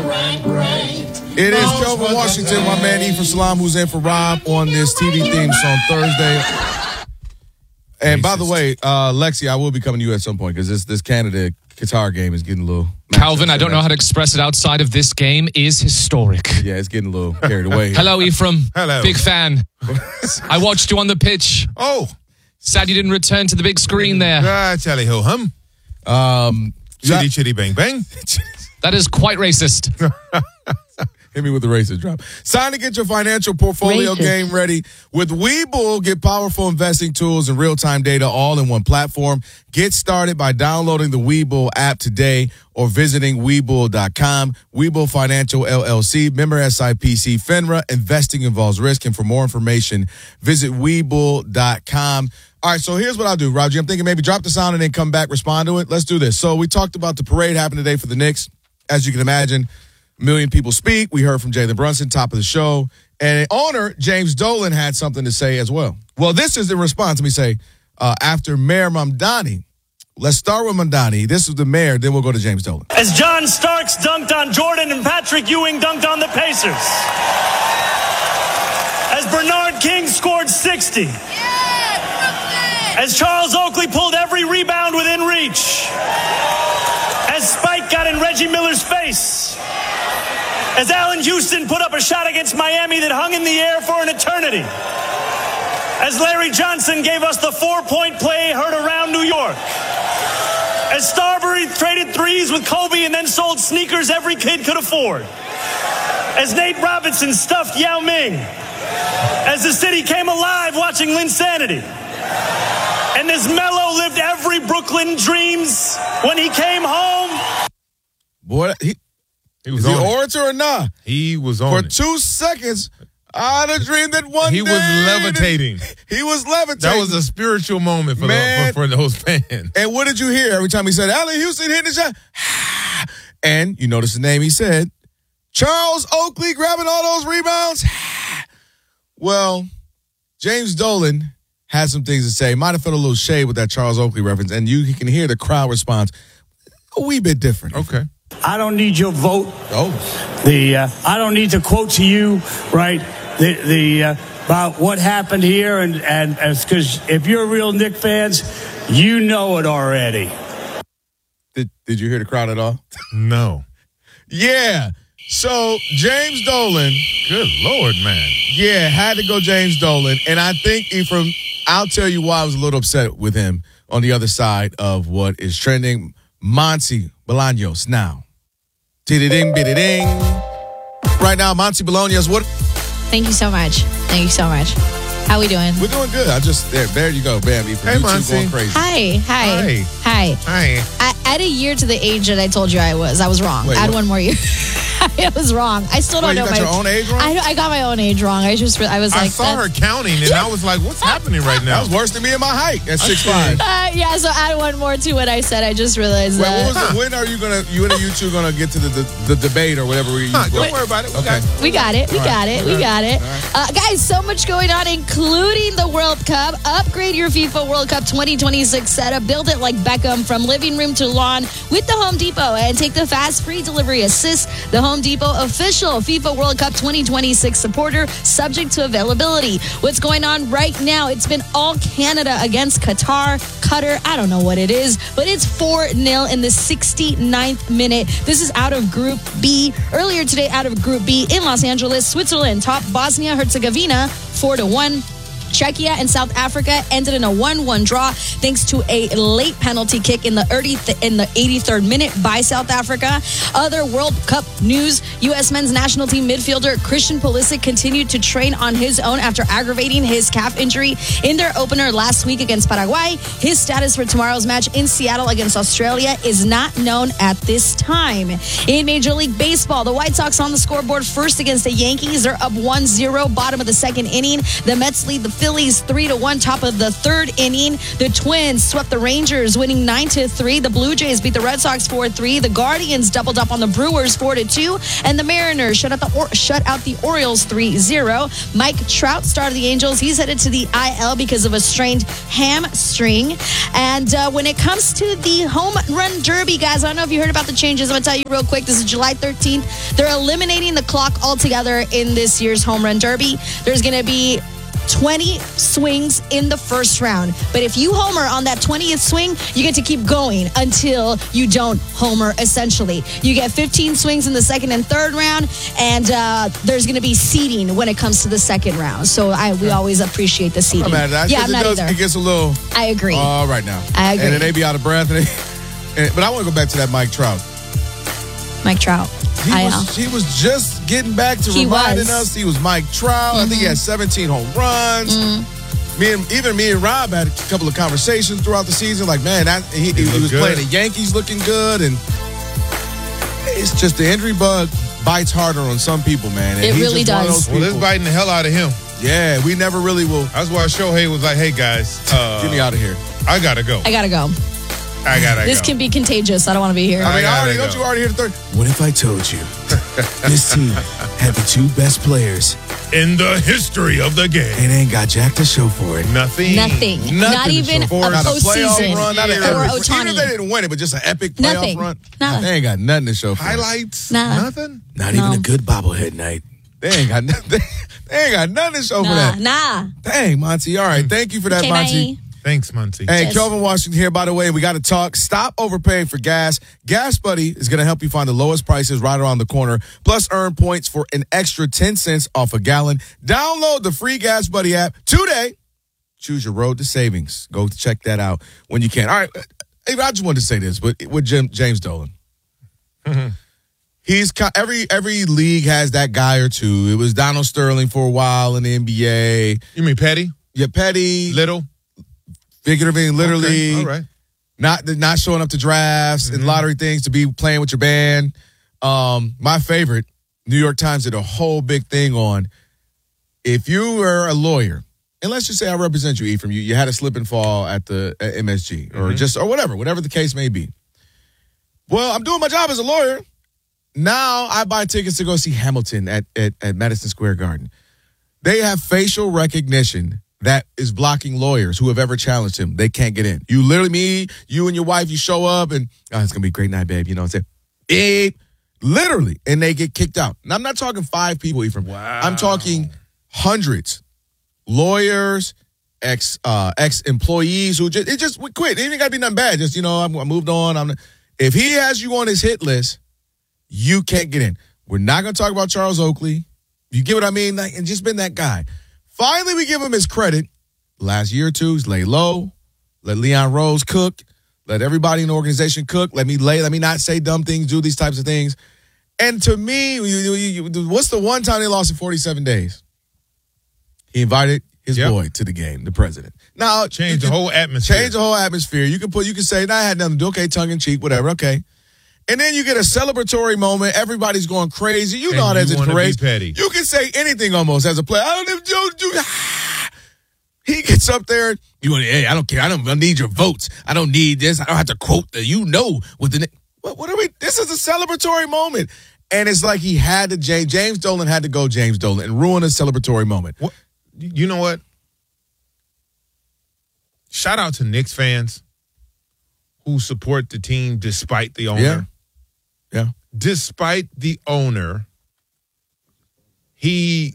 It is Kelvin Washington, my man Ephraim Salaam, who's in for Rob on this TV theme song Thursday. And by the way, Lexi, I will be coming to you at some point because this Canada-Qatar game is getting a little... Calvin, I don't know how to express it outside of this game, is historic. Yeah, it's getting a little carried away. Hello, Ephraim. Hello. Big fan. I watched you on the pitch. Oh. Sad you didn't return to the big screen there. Tally ho hum. Chitty chitty bang bang. That is quite racist. Hit me with the racist drop. It's time to get your financial portfolio game ready. With Webull, get powerful investing tools and real-time data all in one platform. Get started by downloading the Webull app today or visiting Webull.com. Webull Financial LLC, member SIPC, FINRA. Investing involves risk, and for more information, visit Webull.com. All right, so here's what I'll do, Roger. I'm thinking maybe drop the sound and then come back, respond to it. Let's do this. So we talked about the parade happening today for the Knicks. As you can imagine, a million people speak. We heard from Jalen Brunson, top of the show. And owner James Dolan had something to say as well. Well, this is the response. Let me say, after Mayor Mamdani. Let's start with Mamdani. This is the mayor, then we'll go to James Dolan. As John Starks dunked on Jordan and Patrick Ewing dunked on the Pacers. As Bernard King scored 60. As Charles Oakley pulled every rebound within reach. As Spike got in Reggie Miller's face. As Allen Houston put up a shot against Miami that hung in the air for an eternity. As Larry Johnson gave us the 4-point play heard around New York. As Starbury traded threes with Kobe and then sold sneakers every kid could afford. As Nate Robinson stuffed Yao Ming. As the city came alive watching Linsanity. And as Melo lived every Brooklyn dreams when he came home. Boy, he was the orator or not? He was on For 2 seconds, I had a dream that one He day... was levitating. He was levitating. That was a spiritual moment for those fans. And what did you hear every time he said, Allen Houston hitting the shot? And you notice the name he said, Charles Oakley grabbing all those rebounds? Well, James Dolan had some things to say. Might have felt a little shade with that Charles Oakley reference, and you can hear the crowd response a wee bit different. Okay. I don't need your vote. Oh. I don't need to quote to you, right? About what happened here, and because if you're real Knick fans, you know it already. Did you hear the crowd at all? No. Yeah. So James Dolan. Good Lord, man. Yeah, had to go James Dolan, and I think Ephraim, I'll tell you why I was a little upset with him on the other side of what is trending. Monty Bolaños now. Ding, ding. Right now, Monty Bolaños, what? Thank you so much. Thank you so much. How we doing? We're doing good. There you go, bam. Hey, Monty. Going crazy. Hi. At a year to the age that I told you I was wrong. Wait, add what? one more year. I was wrong. I still don't know you got your own age wrong? I got my own age wrong. I was I saw her counting, and I was like, what's happening right now? That was worse than me and my height at 6'5". Yeah, so add one more to what I said. I just realized Wait, that. when are you and you two gonna get to the debate or whatever we use? Don't worry about it. We got it. Guys, so much going on, including the World Cup. Upgrade your FIFA World Cup 2026 setup. Build it like Beckham from living room to lawn with the Home Depot, and take the fast free delivery assist. The Home Depot official FIFA World Cup 2026 supporter, subject to availability. What's going on right now? It's been all Canada against Qatar. I don't know what it is, but it's 4-0 in the 69th minute. This is out of Group B. Earlier today, out of Group B in Los Angeles, Switzerland topped Bosnia-Herzegovina 4-1. Czechia and South Africa ended in a 1-1 draw thanks to a late penalty kick in the 83rd minute by South Africa. Other World Cup news, U.S. men's national team midfielder Christian Pulisic continued to train on his own after aggravating his calf injury in their opener last week against Paraguay. His status for tomorrow's match in Seattle against Australia is not known at this time. In Major League Baseball, the White Sox on the scoreboard first against the Yankees. They're up 1-0, bottom of the second inning. The Mets lead the Phillies 3-1, top of the third inning. The Twins swept the Rangers, winning 9-3. The Blue Jays beat the Red Sox 4-3. The Guardians doubled up on the Brewers 4-2. And the Mariners shut out the Orioles 3-0. Mike Trout, star of the Angels, he's headed to the IL because of a strained hamstring. And when it comes to the home run derby, guys, I don't know if you heard about the changes. I'm going to tell you real quick. This is July 13th. They're eliminating the clock altogether in this year's home run derby. There's going to be 20 swings in the first round. But if you homer on that 20th swing, you get to keep going until you don't homer, essentially. You get 15 swings in the second and third round, and there's going to be seeding when it comes to the second round. So we always appreciate the seeding. I'm mad at that. Yeah, I'm not either. It gets a little... I agree. Right now. I agree. And then they be out of breath. But I want to go back to that Mike Trout. Mike Trout. He was just getting back to reminding us he was Mike Trout. I think he had 17 home runs. Me and Rob had a couple of conversations throughout the season. Like, man, he was playing the Yankees looking good. And it's just the injury bug bites harder on some people, man. And it really does. Well, it's biting the hell out of him. Yeah, we never really will. That's why Shohei was like, hey, guys. Get me out of here. I got to go. This can be contagious. I don't want to be here. I mean, don't you already hear the third? What if I told you this team had the two best players in the history of the game and ain't got jack to show for it? Nothing. Not even a postseason run, or Ohtani. Even if they didn't win it, but just an epic playoff run. They ain't got nothing to show for Highlights? it. Nothing? Not even a good bobblehead night. They ain't got nothing. They ain't got nothing to show for that. Dang, Monty. All right. Thank you for that, Monty. Bye. Thanks, Muncie. Hey, Kelvin Washington here, by the way. We got to talk. Stop overpaying for gas. Gas Buddy is going to help you find the lowest prices right around the corner, plus earn points for an extra 10 cents off a gallon. Download the free Gas Buddy app today. Choose your road to savings. Go check that out when you can. All right. Hey, I just wanted to say this with James Dolan. He's every league has that guy or two. It was Donald Sterling for a while in the NBA. You mean Petty? Yeah, Petty. Little? Figuratively, literally, okay. All right. Not showing up to drafts and lottery things to be playing with your band. My favorite, New York Times did a whole big thing on if you were a lawyer, and let's just say I represent you, Ephraim, you had a slip and fall at the MSG or whatever the case may be. Well, I'm doing my job as a lawyer. Now I buy tickets to go see Hamilton at Madison Square Garden. They have facial recognition that is blocking lawyers who have ever challenged him. They can't get in. You literally, you and your wife, you show up and, it's going to be a great night, babe. You know what I'm saying? Literally. And they get kicked out. And I'm not talking 5 people, Ephraim. Wow. I'm talking hundreds. Lawyers, ex-employees who just quit. It ain't got to be nothing bad. Just, I moved on. If he has you on his hit list, you can't get in. We're not going to talk about Charles Oakley. You get what I mean? And just been that guy. Finally, we give him his credit. Last year or two, he's lay low. Let Leon Rose cook. Let everybody in the organization cook. Let me not say dumb things, do these types of things. And to me, what's the one time they lost in 47 days? He invited his boy to the game, the president. Now, change the whole atmosphere. Change the whole atmosphere. You can say, I had nothing to do. Okay, tongue in cheek, whatever. Okay. And then you get a celebratory moment. Everybody's going crazy. You know how that's a parade. You can say anything almost as a player. I don't. He gets up there. Hey, I don't care. I don't need your votes. I don't need this. I don't have to quote the. With the. What are we? This is a celebratory moment, and it's like he had to. James Dolan had to go. James Dolan and ruin a celebratory moment. What? You know what? Shout out to Knicks fans who support the team despite the owner. Yeah. Despite the owner, they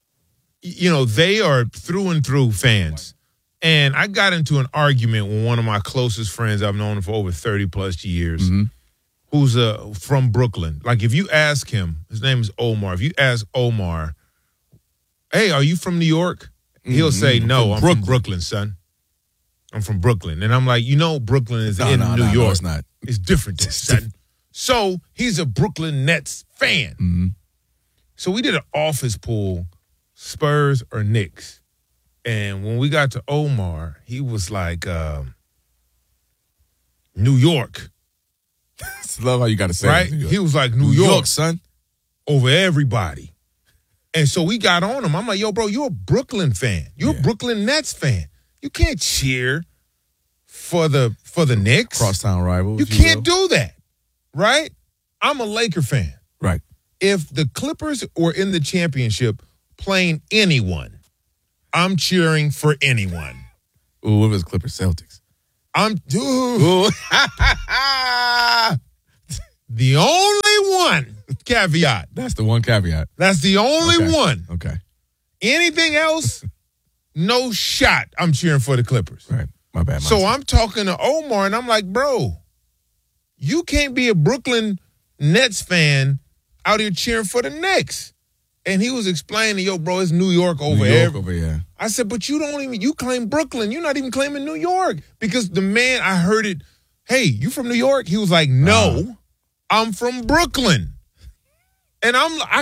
are through and through fans. And I got into an argument with one of my closest friends I've known for over 30 plus years, who's from Brooklyn. Like if you ask him, his name is Omar. If you ask Omar, hey, are you from New York? He'll say, no, I'm from Brooklyn, son. I'm from Brooklyn. And I'm like, Brooklyn is in New York. No, it's not. It's different, son. So he's a Brooklyn Nets fan. So we did an office pool, Spurs or Knicks. And when we got to Omar, he was like, New York. I love how you got to say right? It. He was like, New York, son. Over everybody. And so we got on him. I'm like, yo, bro, you're a Brooklyn fan. You're a Brooklyn Nets fan. You can't cheer for the Knicks. Crosstown rivals. You can't do that. Right? I'm a Laker fan. Right. if the Clippers were in the championship playing anyone, I'm cheering for anyone. Ooh, it was Clippers Celtics. The only one caveat. That's the one caveat. That's the only one. Okay. Anything else, no shot. I'm cheering for the Clippers. Right. My bad. So I'm talking to Omar, and I'm like, bro, you can't be a Brooklyn Nets fan out here cheering for the Knicks. And he was explaining, yo, bro, it's New York over here. Yeah. I said, but you claim Brooklyn. You're not even claiming New York. Because the man, I heard it, hey, you from New York? He was like, no, I'm from Brooklyn. And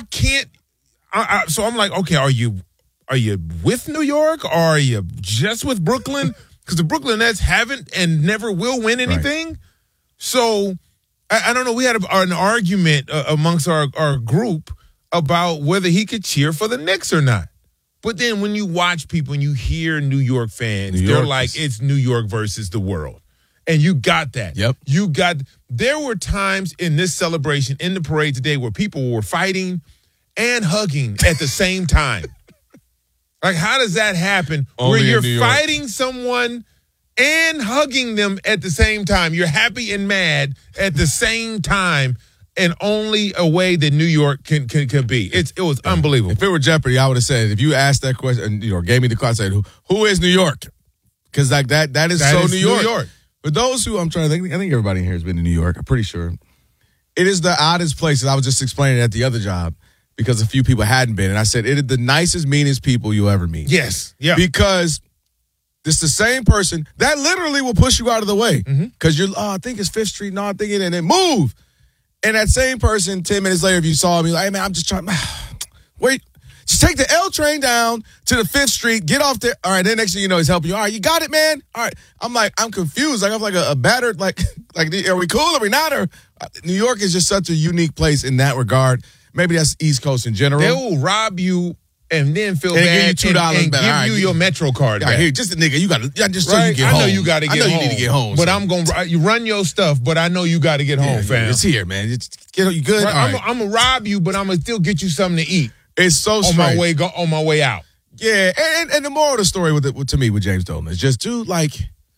so I'm like, okay, are you with New York or are you just with Brooklyn? Because the Brooklyn Nets haven't and never will win anything. Right. So I don't know. We had an argument amongst our group about whether he could cheer for the Knicks or not. But then when you watch people and you hear New York fans, they're like, it's New York versus the world. And you got that. Yep. There were times in this celebration, in the parade today, where people were fighting and hugging at the same time. Like, how does that happen? Only where you're fighting someone and hugging them at the same time. You're happy and mad at the same time. And only a way that New York can be. It was unbelievable. If it were Jeopardy, I would have said, if you asked that question, gave me the question, I said, who is New York? Because like that is New York. For those who, I'm trying to think, I think everybody in here has been to New York. I'm pretty sure. It is the oddest place. I was just explaining it at the other job because a few people hadn't been. And I said, it is the nicest, meanest people you'll ever meet. Yes. Yeah. Because it's the same person that literally will push you out of the way. Because you're, I think it's 5th Street. No, I'm thinking, and then move. And that same person, 10 minutes later, if you saw me, like, hey, man, I'm just trying, wait, just take the L train down to the 5th Street, get off there. All right, then next thing you know, he's helping you. All right, you got it, man. All right. I'm confused. Like, I'm like a battered, like, are we cool? Are we not? Or New York is just such a unique place in that regard. Maybe that's East Coast in general. They will rob you and then feel bad give you $2 and give you your Metro card back. Here, just a nigga, you got to, just right? so you get home. I know you got to get home. I know you need to get home. But you run your stuff, but I know you got to get home, fam. It's here, man. You good? Right. I'm going to rob you, but I'm going to still get you something to eat. It's so strange. On my way out. Yeah, and the moral of the story to me with James Dolan is just, dude, like,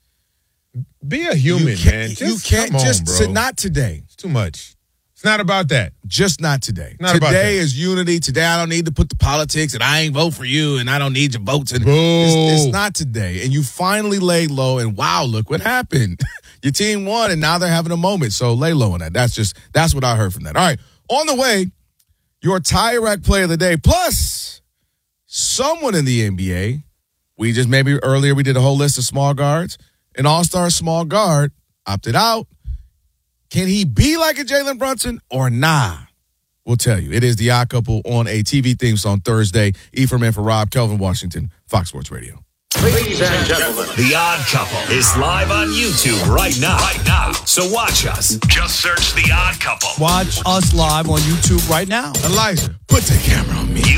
be a human, man. You can't just, bro. Not today. It's too much. It's not about that. Just not today. Today is unity. Today I don't need to put the politics and I ain't vote for you and I don't need your votes. And Boo. It's not today. And you finally laid low and wow, look what happened. Your team won and now they're having a moment. So lay low on that. That's what I heard from that. All right. On the way, your Tire Rack play of the day, plus someone in the NBA. Earlier we did a whole list of small guards. An all-star small guard opted out. Can he be like a Jalen Brunson or nah? We'll tell you. It is The Odd Couple on a TV theme song Thursday. Ephraim in for Rob, Kelvin Washington, Fox Sports Radio. Ladies and gentlemen, The Odd Couple is live on YouTube right now. So watch us. Just search The Odd Couple. Watch us live on YouTube right now. Elijah, put the camera on me.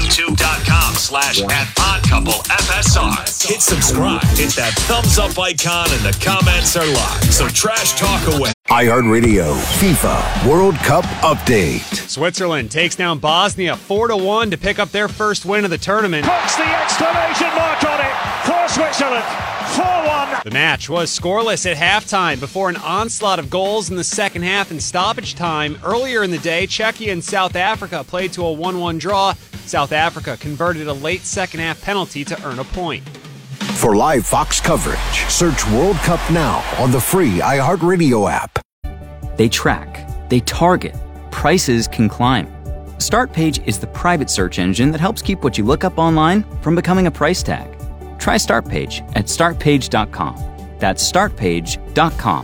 YouTube.com/@oddcouplefsr. Hit subscribe. Hit that thumbs up icon and the comments are live. So trash talk away. iHeartRadio FIFA World Cup update. Switzerland takes down Bosnia 4-1 to pick up their first win of the tournament. Puts the exclamation mark on it for Switzerland. 4-1. The match was scoreless at halftime before an onslaught of goals in the second half and stoppage time. Earlier in the day, Czechia and South Africa played to a 1-1 draw. South Africa converted a late second half penalty to earn a point. For live Fox coverage, search World Cup now on the free iHeartRadio app. They track, they target, prices can climb. StartPage is the private search engine that helps keep what you look up online from becoming a price tag. Try StartPage at startpage.com. That's startpage.com.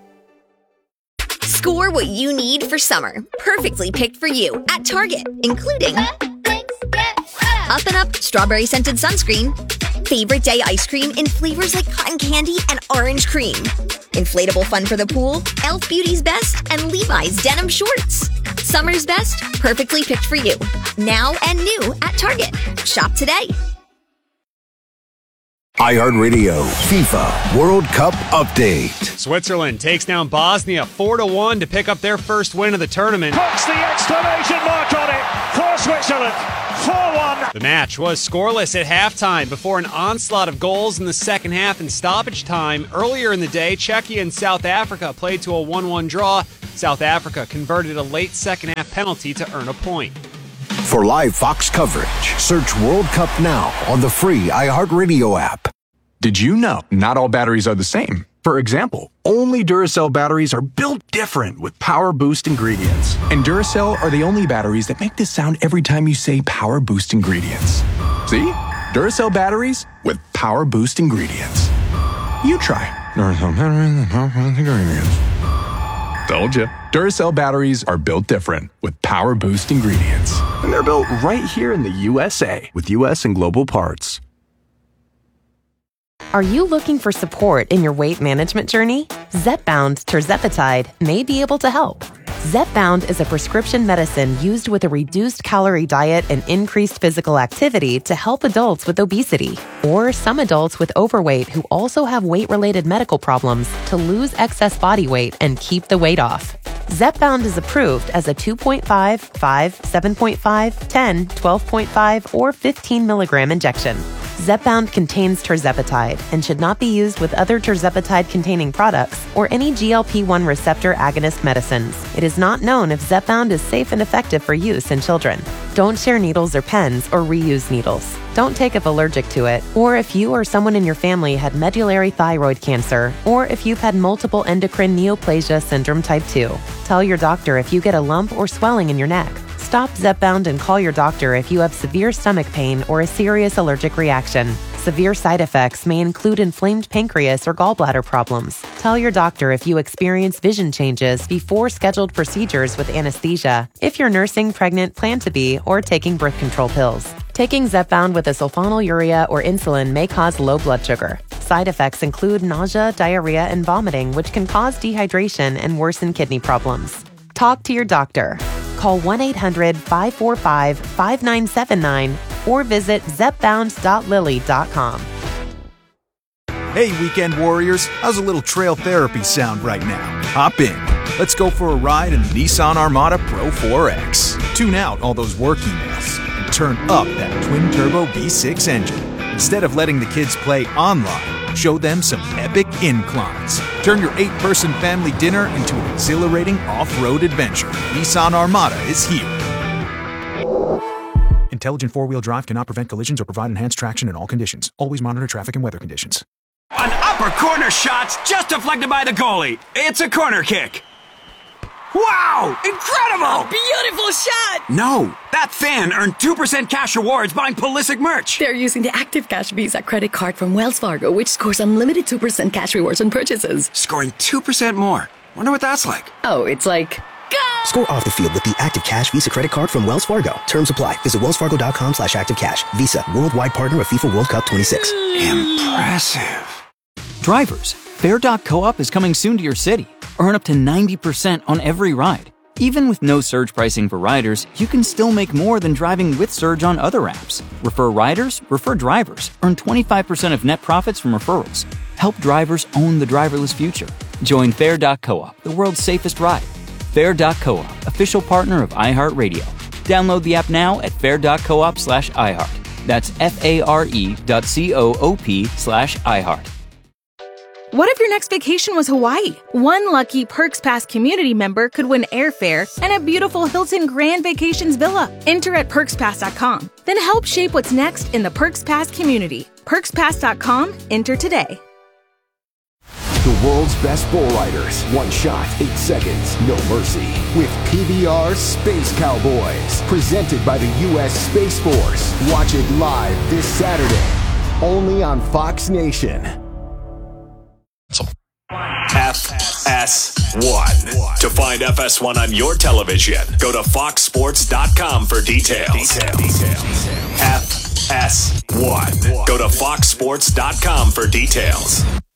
Score what you need for summer. Perfectly picked for you at Target, including Up and Up strawberry scented sunscreen, favorite day ice cream in flavors like cotton candy and orange cream, inflatable fun for the pool, Elf Beauty's Best, and Levi's denim shorts. Summer's best, perfectly picked for you. Now and new at Target. Shop today. iHeartRadio FIFA World Cup update. Switzerland takes down Bosnia 4-1 to pick up their first win of the tournament. Puts the exclamation mark on it it 4-1. The match was scoreless at halftime before an onslaught of goals in the second half and stoppage time. Earlier in the day, Czechia and South Africa played to a 1-1 draw. South Africa converted a late second half penalty to earn a point. For live Fox coverage, search World Cup now on the free iHeartRadio app. Did you know not all batteries are the same? For example, only Duracell batteries are built different with Power Boost ingredients. And Duracell are the only batteries that make this sound every time you say Power Boost ingredients. See? Duracell batteries with Power Boost ingredients. You try. Duracell batteries with Power Boost ingredients. Told you. Duracell batteries are built different with Power Boost ingredients. And they're built right here in the USA with US and global parts. Are you looking for support in your weight management journey? Zepbound tirzepatide may be able to help. Zepbound is a prescription medicine used with a reduced calorie diet and increased physical activity to help adults with obesity or some adults with overweight who also have weight-related medical problems to lose excess body weight and keep the weight off. Zepbound is approved as a 2.5, 5, 7.5, 10, 12.5, or 15 milligram injection. Zepbound contains tirzepatide and should not be used with other tirzepatide-containing products or any GLP-1 receptor agonist medicines. It is not known if Zepbound is safe and effective for use in children. Don't share needles or pens or reuse needles. Don't take if allergic to it, or if you or someone in your family had medullary thyroid cancer, or if you've had multiple endocrine neoplasia syndrome type 2. Tell your doctor if you get a lump or swelling in your neck. Stop Zepbound and call your doctor if you have severe stomach pain or a serious allergic reaction. Severe side effects may include inflamed pancreas or gallbladder problems. Tell your doctor if you experience vision changes before scheduled procedures with anesthesia, if you're nursing, pregnant, plan to be, or taking birth control pills. Taking Zepbound with a sulfonylurea or insulin may cause low blood sugar. Side effects include nausea, diarrhea, and vomiting, which can cause dehydration and worsen kidney problems. Talk to your doctor. Call 1-800-545-5979 or visit zepbound.lily.com. Hey, weekend warriors, how's a little trail therapy sound right now? Hop in. Let's go for a ride in the Nissan Armada Pro 4X. Tune out all those work emails and turn up that twin-turbo V6 engine. Instead of letting the kids play online, show them some epic inclines. Turn your 8-person family dinner into an exhilarating off-road adventure. Nissan Armada is here. Intelligent four-wheel drive cannot prevent collisions or provide enhanced traction in all conditions. Always monitor traffic and weather conditions. An upper corner shot's just deflected by the goalie. It's a corner kick. Wow! Incredible! Beautiful shot! No, that fan earned 2% cash rewards buying Pulisic merch. They're using the Active Cash Visa credit card from Wells Fargo, which scores unlimited 2% cash rewards on purchases. Scoring 2% more. Wonder what that's like. Oh, it's like... Go! Score off the field with the Active Cash Visa credit card from Wells Fargo. Terms apply. Visit wellsfargo.com/activecash. Visa, worldwide partner of FIFA World Cup 26. Impressive. Drivers, Fair.coop is coming soon to your city. Earn up to 90% on every ride. Even with no surge pricing for riders, you can still make more than driving with Surge on other apps. Refer riders, refer drivers. Earn 25% of net profits from referrals. Help drivers own the driverless future. Join Fair.coop, the world's safest ride. Fair.coop, official partner of iHeartRadio. Download the app now at fair.coop/iHeart. That's FARE.coop/iHeart. What if your next vacation was Hawaii? One lucky Perks Pass community member could win airfare and a beautiful Hilton Grand Vacations villa. Enter at PerksPass.com. Then help shape what's next in the Perks Pass community. PerksPass.com. Enter today. The world's best bull riders. One shot, 8 seconds, no mercy. With PBR Space Cowboys. Presented by the U.S. Space Force. Watch it live this Saturday. Only on Fox Nation. FS1. To find FS1 on your television, go to foxsports.com for details. FS1. Go to foxsports.com for details.